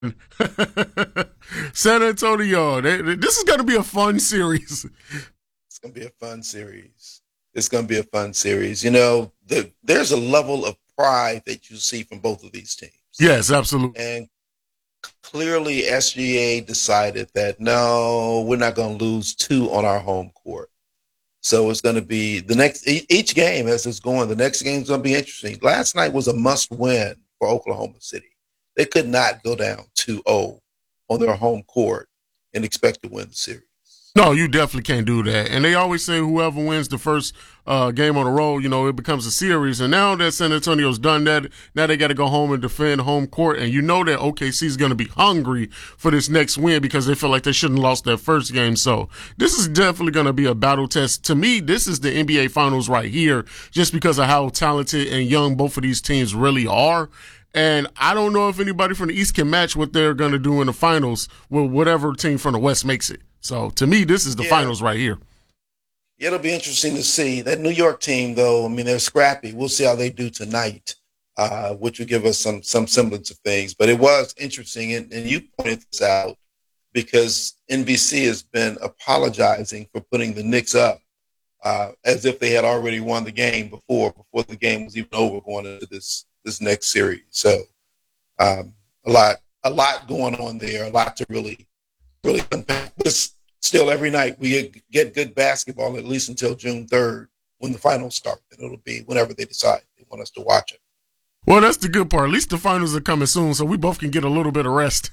San Antonio. This is going to be a fun series. It's going to be a fun series. It's going to be a fun series. There's a level of pride that you see from both of these teams. Yes, absolutely. And clearly, SGA decided that no, we're not going to lose two on our home court. So it's going to be each game as it's going. The next game is going to be interesting. Last night was a must win for Oklahoma City. They could not go down 2-0 on their home court and expect to win the series. No, you definitely can't do that. And they always say whoever wins the first game on the road, it becomes a series. And now that San Antonio's done that, now they got to go home and defend home court. And you know that OKC is going to be hungry for this next win because they feel like they shouldn't have lost that first game. So this is definitely going to be a battle test. To me, this is the NBA Finals right here just because of how talented and young both of these teams really are. And I don't know if anybody from the East can match what they're going to do in the finals with whatever team from the West makes it. So, to me, this is the finals right here. It'll be interesting to see. That New York team, though, they're scrappy. We'll see how they do tonight, which will give us some semblance of things. But it was interesting, and you pointed this out, because NBC has been apologizing for putting the Knicks up as if they had already won the game before the game was even over going into this next series. So a lot going on there, a lot to really unpack. But still, every night we get good basketball, at least until June 3rd when the finals start. And it'll be whenever they decide they want us to watch it. Well, that's the good part. At least the finals are coming soon, so we both can get a little bit of rest.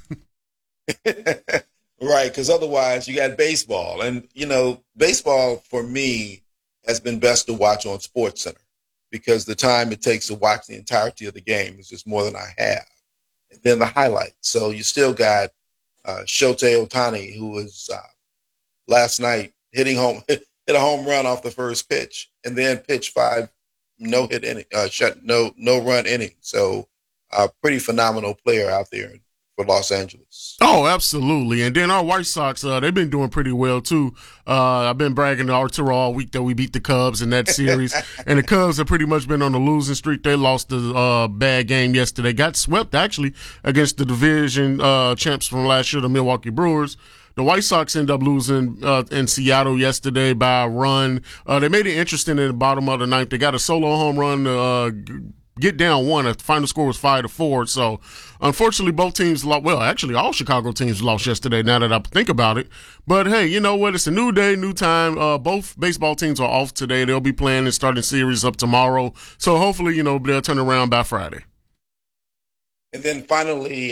Right, because otherwise you got baseball. And, baseball for me has been best to watch on SportsCenter because the time it takes to watch the entirety of the game is just more than I have. And then the highlights. So you still got Shohei Ohtani, who was last night hit a home run off the first pitch, and then pitched 5 no run innings. So a pretty phenomenal player out there for Los Angeles. Oh, absolutely. And then our White Sox, they've been doing pretty well too. I've been bragging to Arturo all week that we beat the Cubs in that series, and the Cubs have pretty much been on the losing streak. They lost the bad game yesterday, got swept actually against the division champs from last year, the Milwaukee Brewers. The White Sox end up losing in Seattle yesterday by a run. They made it interesting in the bottom of the ninth. They got a solo home run get down one. The final score was 5-4. So, unfortunately, both teams lost. Well, actually, all Chicago teams lost yesterday, now that I think about it. But, hey, you know what? It's a new day, new time. Both baseball teams are off today. They'll be playing and starting series up tomorrow. So, hopefully, they'll turn around by Friday. And then finally,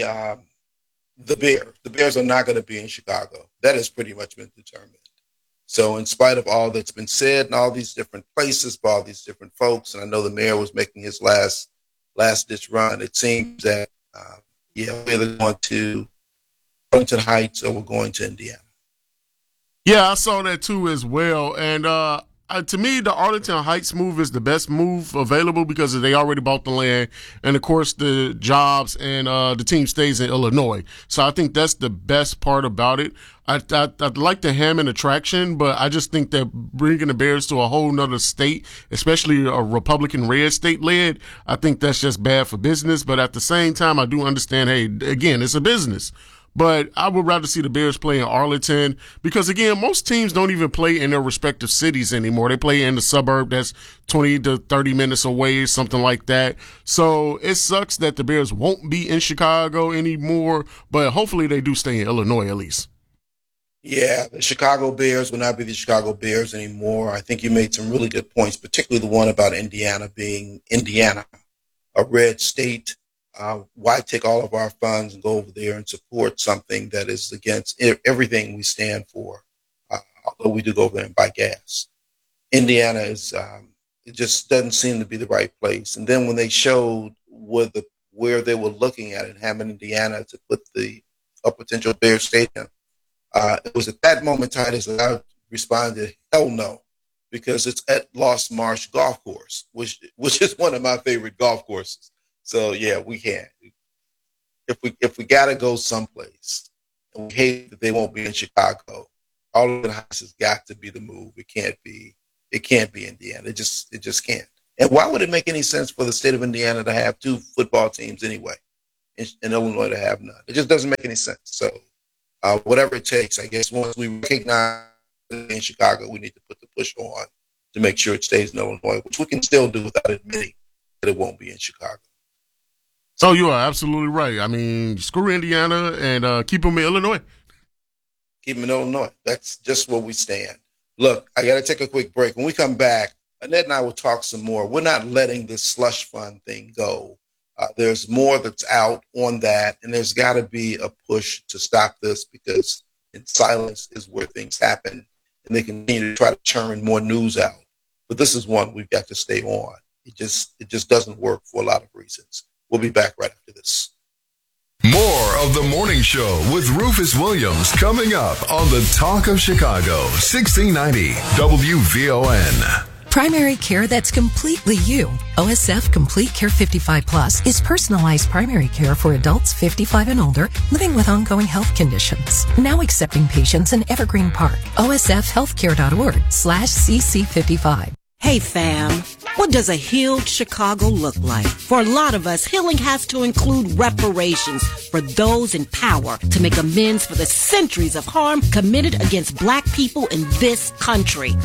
the Bears. The Bears are not going to be in Chicago. That has pretty much been determined. So in spite of all that's been said in all these different places by all these different folks, and I know the mayor was making his last-ditch run, it seems that, we're either going to Arlington Heights or we're going to Indiana. Yeah, I saw that too as well. And to me, the Arlington Heights move is the best move available because they already bought the land. And, of course, the jobs and the team stays in Illinois. So I think that's the best part about it. I'd like the Hammond attraction, but I just think that bringing the Bears to a whole nother state, especially a Republican red state led, I think that's just bad for business. But at the same time, I do understand, hey, again, it's a business. But I would rather see the Bears play in Arlington because, again, most teams don't even play in their respective cities anymore. They play in the suburb that's 20 to 30 minutes away, something like that. So it sucks that the Bears won't be in Chicago anymore, but hopefully they do stay in Illinois at least. Yeah, the Chicago Bears will not be the Chicago Bears anymore. I think you made some really good points, particularly the one about Indiana being Indiana, a red state. Why take all of our funds and go over there and support something that is against everything we stand for, although we do go over there and buy gas. Indiana it just doesn't seem to be the right place. And then when they showed where they were looking at in Hammond, Indiana, to put a potential Bears stadium, it was at that moment, Titus, that I responded, hell no, because it's at Lost Marsh Golf Course, which is one of my favorite golf courses. So yeah, we can't. If we gotta go someplace, and we hate that they won't be in Chicago, Arlington Heights has got to be the move. It can't be Indiana. It just can't. And why would it make any sense for the state of Indiana to have 2 football teams anyway? in Illinois to have none. It just doesn't make any sense. So whatever it takes, I guess once we recognize it in Chicago, we need to put the push on to make sure it stays in Illinois, which we can still do without admitting that it won't be in Chicago. So you are absolutely right. I mean, screw Indiana and keep them in Illinois. Keep them in Illinois. That's just where we stand. Look, I got to take a quick break. When we come back, Annette and I will talk some more. We're not letting this slush fund thing go. There's more that's out on that, and there's got to be a push to stop this because in silence is where things happen, and they continue to try to churn more news out. But this is one we've got to stay on. It just doesn't work for a lot of reasons. We'll be back right after this. More of The Morning Show with Rufus Williams coming up on the Talk of Chicago, 1690 WVON. Primary care that's completely you. OSF Complete Care 55 Plus is personalized primary care for adults 55 and older living with ongoing health conditions. Now accepting patients in Evergreen Park. OSFhealthcare.org/CC55. Hey fam, what does a healed Chicago look like? For a lot of us, healing has to include reparations for those in power to make amends for the centuries of harm committed against Black people in this country.